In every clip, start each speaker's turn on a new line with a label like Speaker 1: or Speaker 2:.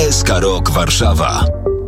Speaker 1: SK Rok Warszawa.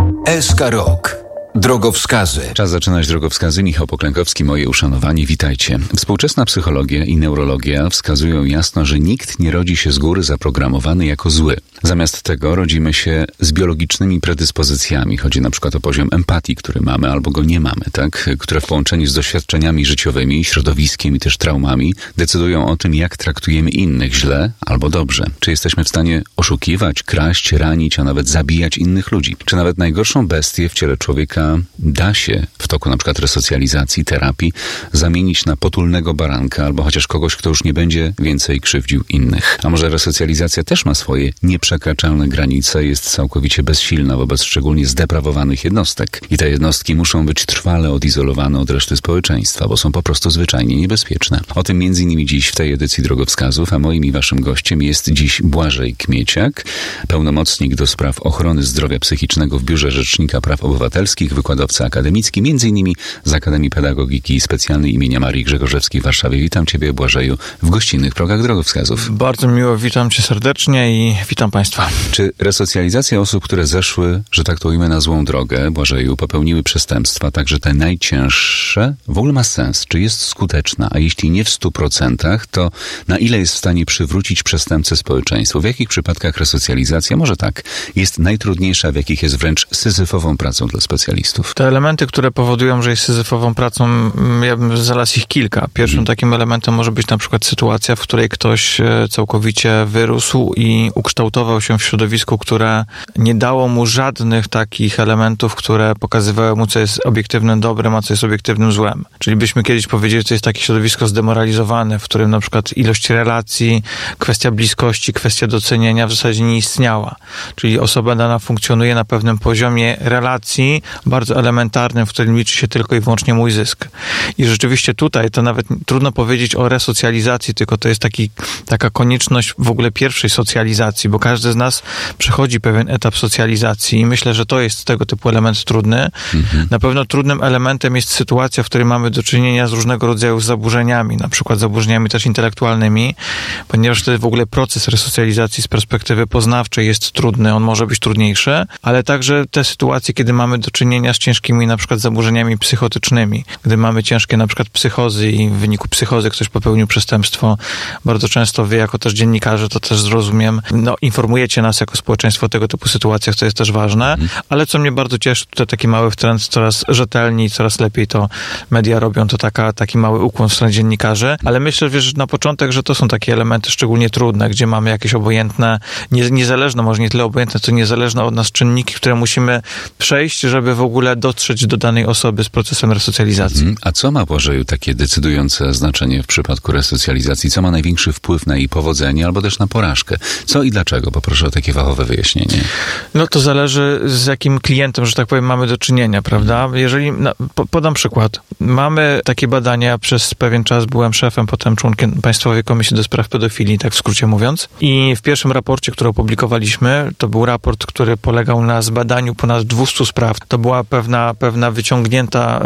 Speaker 1: SK Rok. Drogowskazy.
Speaker 2: Czas zaczynać drogowskazy. Michał Poklękowski, moje uszanowanie. Witajcie. Współczesna psychologia i neurologia wskazują jasno, że nikt nie rodzi się z góry zaprogramowany jako zły. Zamiast tego rodzimy się z biologicznymi predyspozycjami. Chodzi na przykład o poziom empatii, który mamy albo go nie mamy, tak? Które w połączeniu z doświadczeniami życiowymi, środowiskiem i też traumami decydują o tym, jak traktujemy innych źle albo dobrze. Czy jesteśmy w stanie oszukiwać, kraść, ranić, a nawet zabijać innych ludzi? Czy nawet najgorszą bestię w ciele człowieka da się w toku na przykład resocjalizacji, terapii zamienić na potulnego baranka albo chociaż kogoś, kto już nie będzie więcej krzywdził innych? A może resocjalizacja też ma swoje nieprzekraczalne granice, jest całkowicie bezsilna wobec szczególnie zdeprawowanych jednostek i te jednostki muszą być trwale odizolowane od reszty społeczeństwa, bo są po prostu zwyczajnie niebezpieczne. O tym m.in. dziś w tej edycji Drogowskazów, a moim i waszym gościem jest dziś Błażej Kmieciak, pełnomocnik do spraw ochrony zdrowia psychicznego w Biurze Rzecznika Praw Obywatelskich, wykładowca akademicki, m.in. z Akademii Pedagogiki Specjalnej imienia Marii Grzegorzewskiej w Warszawie. Witam Ciebie, Błażeju, w gościnnych progach Drogowskazów.
Speaker 3: Bardzo miło, witam Cię serdecznie i witam Państwa.
Speaker 2: Czy resocjalizacja osób, które zeszły, że tak to ujmę, na złą drogę, Błażeju, popełniły przestępstwa, także te najcięższe, w ogóle ma sens? Czy jest skuteczna? A jeśli nie w 100%, to na ile jest w stanie przywrócić przestępcę społeczeństwu? W jakich przypadkach resocjalizacja, może tak, jest najtrudniejsza, w jakich jest wręcz syzyfową pracą dla specjalistów?
Speaker 3: Te elementy, które powodują, że jest syzyfową pracą, ja bym znalazł ich kilka. Pierwszym takim elementem może być na przykład sytuacja, w której ktoś całkowicie wyrósł i ukształtował się w środowisku, które nie dało mu żadnych takich elementów, które pokazywały mu, co jest obiektywnym dobrem, a co jest obiektywnym złem. Czyli byśmy kiedyś powiedzieli, że to jest takie środowisko zdemoralizowane, w którym na przykład ilość relacji, kwestia bliskości, kwestia docenienia w zasadzie nie istniała. Czyli osoba dana funkcjonuje na pewnym poziomie relacji, bardzo elementarnym, w którym liczy się tylko i wyłącznie mój zysk. I rzeczywiście tutaj to nawet trudno powiedzieć o resocjalizacji, tylko to jest taka konieczność w ogóle pierwszej socjalizacji, bo każdy z nas przechodzi pewien etap socjalizacji i myślę, że to jest tego typu element trudny. Na pewno trudnym elementem jest sytuacja, w której mamy do czynienia z różnego rodzaju zaburzeniami, na przykład zaburzeniami też intelektualnymi, ponieważ wtedy w ogóle proces resocjalizacji z perspektywy poznawczej jest trudny, on może być trudniejszy, ale także te sytuacje, kiedy mamy do czynienia z ciężkimi na przykład zaburzeniami psychotycznymi. Gdy mamy ciężkie na przykład psychozy i w wyniku psychozy ktoś popełnił przestępstwo, bardzo często wy jako też dziennikarze, to też zrozumiem, informujecie nas jako społeczeństwo o tego typu sytuacjach, to jest też ważne, ale co mnie bardzo cieszy, tutaj taki mały trend, coraz rzetelniej, coraz lepiej to media robią, to taki mały ukłon w stronę dziennikarzy, ale myślę, wiesz, na początek, że to są takie elementy szczególnie trudne, gdzie mamy jakieś obojętne, niezależne, może nie tyle obojętne, co niezależne od nas czynniki, które musimy przejść, żeby w ogóle dotrzeć do danej osoby z procesem resocjalizacji.
Speaker 2: A co ma, Błażeju, takie decydujące znaczenie w przypadku resocjalizacji? Co ma największy wpływ na jej powodzenie albo też na porażkę? Co i dlaczego? Poproszę o takie fachowe wyjaśnienie.
Speaker 3: To zależy, z jakim klientem, że tak powiem, mamy do czynienia, prawda? Jeżeli, podam przykład. Mamy takie badania, przez pewien czas byłem szefem, potem członkiem Państwowej Komisji do Spraw Pedofilii, tak w skrócie mówiąc. I w pierwszym raporcie, który opublikowaliśmy, to był raport, który polegał na zbadaniu ponad 200 spraw. To była pewna wyciągnięta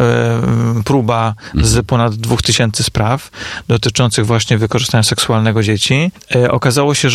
Speaker 3: próba z ponad 2000 spraw dotyczących właśnie wykorzystania seksualnego dzieci. Okazało się, że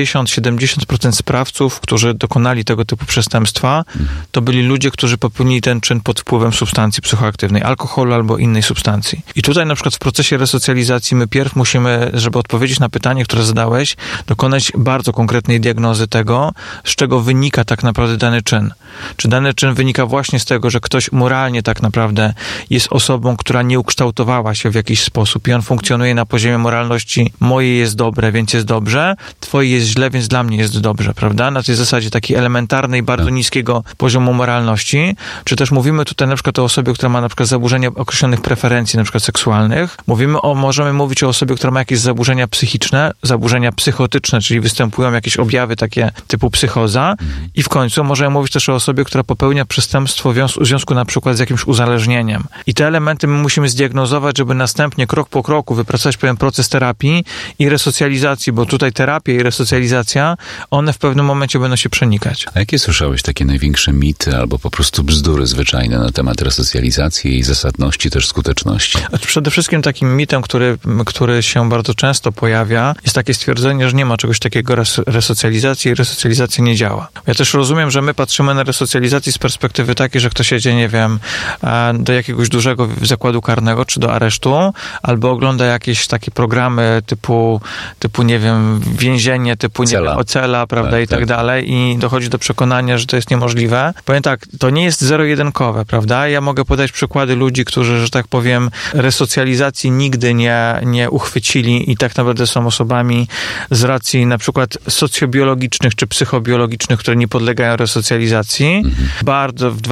Speaker 3: 60-70% sprawców, którzy dokonali tego typu przestępstwa, to byli ludzie, którzy popełnili ten czyn pod wpływem substancji psychoaktywnej, alkoholu albo innej substancji. I tutaj na przykład w procesie resocjalizacji my pierw musimy, żeby odpowiedzieć na pytanie, które zadałeś, dokonać bardzo konkretnej diagnozy tego, z czego wynika tak naprawdę dany czyn. Czy dany czyn wynika właśnie z tego, że ktoś moralnie tak naprawdę jest osobą, która nie ukształtowała się w jakiś sposób i on funkcjonuje na poziomie moralności, moje jest dobre, więc jest dobrze, twoje jest źle, więc dla mnie jest dobrze, prawda? Na tej zasadzie takiej elementarnej, bardzo niskiego poziomu moralności. Czy też mówimy tutaj na przykład o osobie, która ma na przykład zaburzenia określonych preferencji, na przykład seksualnych. Możemy mówić o osobie, która ma jakieś zaburzenia psychiczne, zaburzenia psychotyczne, czyli występują jakieś objawy takie typu psychoza i w końcu możemy mówić też o osobie, która popełnia przestępstwo w związku na przykład z jakimś uzależnieniem. I te elementy my musimy zdiagnozować, żeby następnie krok po kroku wypracować pewien proces terapii i resocjalizacji, bo tutaj terapia i resocjalizacja, one w pewnym momencie będą się przenikać.
Speaker 2: A jakie słyszałeś takie największe mity albo po prostu bzdury zwyczajne na temat resocjalizacji, jej zasadności, też skuteczności?
Speaker 3: Przede wszystkim takim mitem, który się bardzo często pojawia, jest takie stwierdzenie, że nie ma czegoś takiego resocjalizacji i resocjalizacja nie działa. Ja też rozumiem, że my patrzymy na resocjalizację z perspektywy takiej, że ktoś jedzie, nie wiem, do jakiegoś dużego zakładu karnego, czy do aresztu, albo ogląda jakieś takie programy typu nie wiem, więzienie, typu Ocela, prawda, i tak dalej, i dochodzi do przekonania, że to jest niemożliwe. Powiem tak, to nie jest zero-jedynkowe, prawda? Ja mogę podać przykłady ludzi, którzy, że tak powiem, resocjalizacji nigdy nie uchwycili i tak naprawdę są osobami z racji na przykład socjobiologicznych czy psychobiologicznych, które nie podlegają resocjalizacji. Bardzo w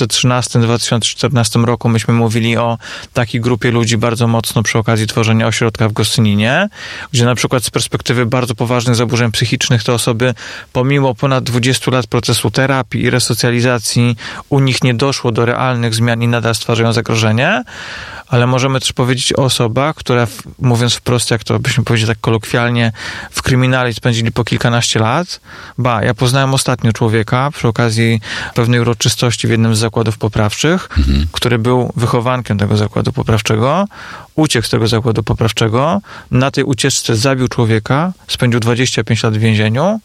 Speaker 3: 2013-2014 roku myśmy mówili o takiej grupie ludzi bardzo mocno przy okazji tworzenia ośrodka w Gostyninie, gdzie na przykład z perspektywy bardzo poważnych zaburzeń psychicznych te osoby pomimo ponad 20 lat procesu terapii i resocjalizacji u nich nie doszło do realnych zmian i nadal stwarzają zagrożenie, ale możemy też powiedzieć o osobach, które, mówiąc wprost, jak to byśmy powiedzieli tak kolokwialnie, w kryminale spędzili po kilkanaście lat. Ja poznałem ostatnio człowieka przy okazji pewnej uroczystości w jednym z zakładów poprawczych, który był wychowankiem tego zakładu poprawczego, uciekł z tego zakładu poprawczego, na tej ucieczce zabił człowieka, spędził 25 lat w więzieniu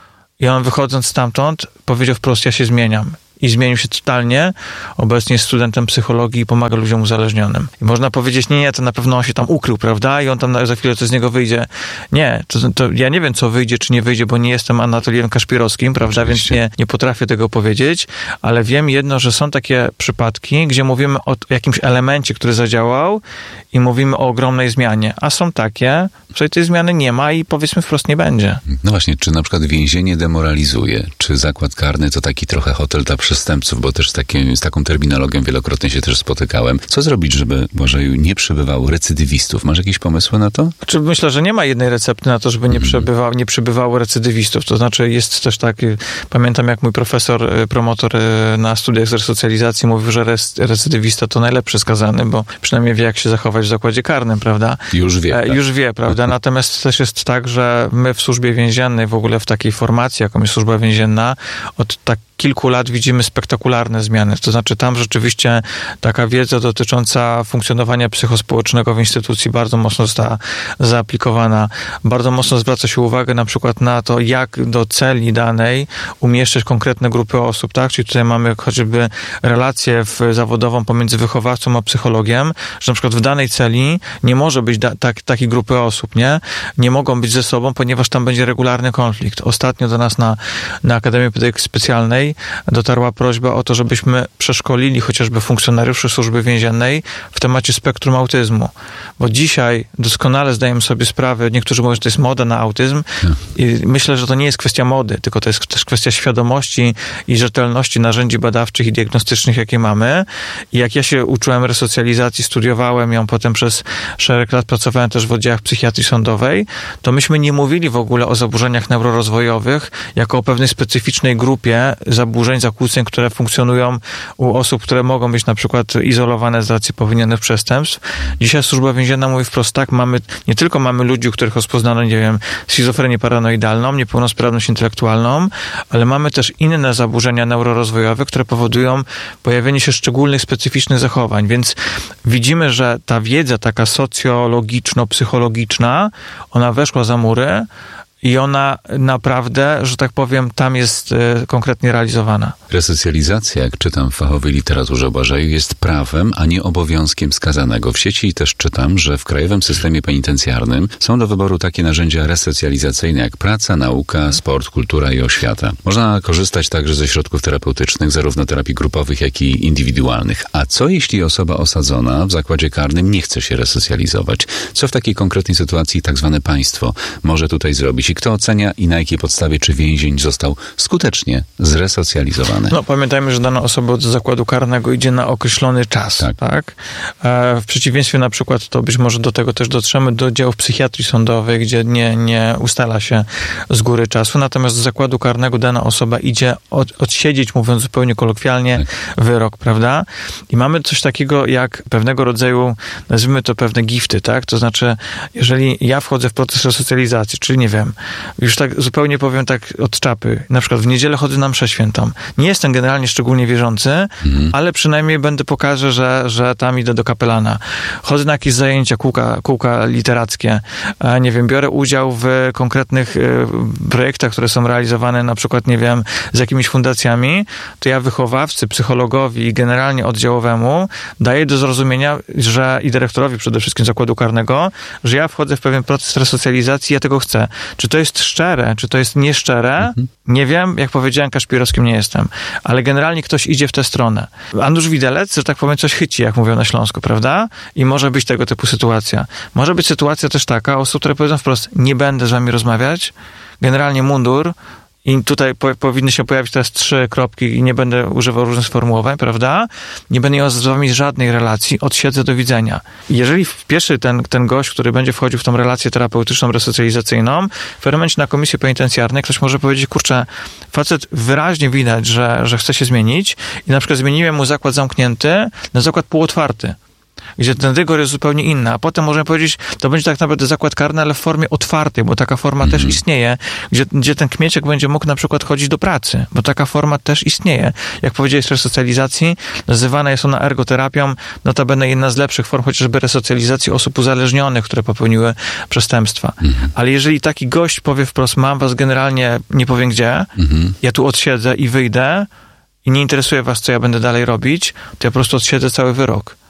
Speaker 3: i on wychodząc stamtąd powiedział wprost, ja się zmieniam. I zmienił się totalnie. Obecnie jest studentem psychologii i pomaga ludziom uzależnionym. I można powiedzieć, nie, to na pewno on się tam ukrył, prawda? I on tam za chwilę coś z niego wyjdzie. Nie, to ja nie wiem, co wyjdzie, czy nie wyjdzie, bo nie jestem Anatoliem Kaszpirowskim, prawda? Oczywiście. Więc nie potrafię tego powiedzieć, ale wiem jedno, że są takie przypadki, gdzie mówimy o jakimś elemencie, który zadziałał i mówimy o ogromnej zmianie. A są takie, że tej zmiany nie ma i powiedzmy wprost nie będzie.
Speaker 2: No właśnie, czy na przykład więzienie demoralizuje? Czy zakład karny to taki trochę hotel dla przestępców, bo też z taką terminologią wielokrotnie się też spotykałem. Co zrobić, żeby, Błażeju, nie przybywało recydywistów? Masz jakieś pomysły na to?
Speaker 3: Myślę, że nie ma jednej recepty na to, żeby nie przybywało recydywistów. To znaczy jest też tak, pamiętam jak mój profesor, promotor na studiach z resocjalizacji mówił, że recydywista to najlepszy skazany, bo przynajmniej wie, jak się zachować w zakładzie karnym, prawda?
Speaker 2: Już wie. Tak?
Speaker 3: Już wie, prawda? Natomiast też jest tak, że my w służbie więziennej, w ogóle w takiej formacji, jaką jest służba więzienna, od kilku lat widzimy spektakularne zmiany. To znaczy tam rzeczywiście taka wiedza dotycząca funkcjonowania psychospołecznego w instytucji bardzo mocno została zaaplikowana. Bardzo mocno zwraca się uwagę na przykład na to, jak do celi danej umieszczać konkretne grupy osób, tak? Czyli tutaj mamy choćby relację zawodową pomiędzy wychowawcą a psychologiem, że na przykład w danej celi nie może być takiej grupy osób, nie? Nie mogą być ze sobą, ponieważ tam będzie regularny konflikt. Ostatnio do nas na Akademii Pedagogiki Specjalnej dotarła prośba o to, żebyśmy przeszkolili chociażby funkcjonariuszy służby więziennej w temacie spektrum autyzmu. Bo dzisiaj doskonale zdajemy sobie sprawę, niektórzy mówią, że to jest moda na autyzm i myślę, że to nie jest kwestia mody, tylko to jest też kwestia świadomości i rzetelności narzędzi badawczych i diagnostycznych, jakie mamy. I jak ja się uczyłem resocjalizacji, studiowałem ją potem przez szereg lat, pracowałem też w oddziałach psychiatrii sądowej, to myśmy nie mówili w ogóle o zaburzeniach neurorozwojowych jako o pewnej specyficznej grupie zaburzeń, zakłóceń, które funkcjonują u osób, które mogą być na przykład izolowane z racji popełnionych przestępstw. Dzisiaj służba więzienna mówi wprost tak, nie tylko mamy ludzi, u których rozpoznano, nie wiem, schizofrenię paranoidalną, niepełnosprawność intelektualną, ale mamy też inne zaburzenia neurorozwojowe, które powodują pojawienie się szczególnych, specyficznych zachowań. Więc widzimy, że ta wiedza taka socjologiczno-psychologiczna, ona weszła za mury, i ona naprawdę, że tak powiem, tam jest konkretnie realizowana.
Speaker 2: Resocjalizacja, jak czytam w fachowej literaturze, Błażeju, jest prawem, a nie obowiązkiem skazanego. W sieci też czytam, że w krajowym systemie penitencjarnym są do wyboru takie narzędzia resocjalizacyjne jak praca, nauka, sport, kultura i oświata. Można korzystać także ze środków terapeutycznych, zarówno terapii grupowych, jak i indywidualnych. A co jeśli osoba osadzona w zakładzie karnym nie chce się resocjalizować? Co w takiej konkretnej sytuacji tak zwane państwo może tutaj zrobić? I Kto ocenia i na jakiej podstawie, czy więzień został skutecznie zresocjalizowany?
Speaker 3: No, pamiętajmy, że dana osoba do zakładu karnego idzie na określony czas, tak? W przeciwieństwie na przykład, to być może do tego też dotrzemy, do działów psychiatrii sądowej, gdzie nie ustala się z góry czasu, natomiast do zakładu karnego dana osoba idzie odsiedzieć, mówiąc zupełnie kolokwialnie, wyrok, prawda? I mamy coś takiego jak pewnego rodzaju, nazwijmy to pewne gifty, tak? To znaczy, jeżeli ja wchodzę w proces resocjalizacji, czyli nie wiem, już tak zupełnie powiem tak od czapy, na przykład w niedzielę chodzę na mszę świętą. Nie jestem generalnie szczególnie wierzący, ale przynajmniej pokażę, że tam idę do kapelana. Chodzę na jakieś zajęcia, kółka literackie, nie wiem, biorę udział w konkretnych projektach, które są realizowane na przykład, nie wiem, z jakimiś fundacjami, to ja wychowawcy, psychologowi i generalnie oddziałowemu daję do zrozumienia, że i dyrektorowi przede wszystkim zakładu karnego, że ja wchodzę w pewien proces resocjalizacji, ja tego chcę. Czy to jest szczere, czy to jest nieszczere? Nie wiem, jak powiedziałem, Kaszpirowskim nie jestem, ale generalnie ktoś idzie w tę stronę. Andrzej Widelec, że tak powiem, coś chyci, jak mówią na Śląsku, prawda? I może być tego typu sytuacja. Może być sytuacja też taka, osób, które powiedzą wprost, nie będę z wami rozmawiać, generalnie mundur, i tutaj powinny się pojawić teraz 3 kropki i nie będę używał różnych sformułowań, prawda? Nie będę miał z wami żadnej relacji, odsiedzę, do widzenia. I jeżeli wpieszy ten gość, który będzie wchodził w tą relację terapeutyczną, resocjalizacyjną, w pewnym momencie na komisji penitencjarnej ktoś może powiedzieć, kurczę, facet wyraźnie widać, że chce się zmienić i na przykład zmieniłem mu zakład zamknięty na zakład półotwarty, gdzie ten rygor jest zupełnie inny, a potem możemy powiedzieć, to będzie tak naprawdę zakład karny, ale w formie otwartej, bo taka forma też istnieje, gdzie ten kmieciek będzie mógł na przykład chodzić do pracy, bo taka forma też istnieje. Jak powiedziałeś, resocjalizacji, nazywana jest ona ergoterapią, notabene jedna z lepszych form chociażby resocjalizacji osób uzależnionych, które popełniły przestępstwa. Ale jeżeli taki gość powie wprost, mam was generalnie, nie powiem gdzie, ja tu odsiedzę i wyjdę i nie interesuje was, co ja będę dalej robić, to ja po prostu odsiedzę cały wyrok.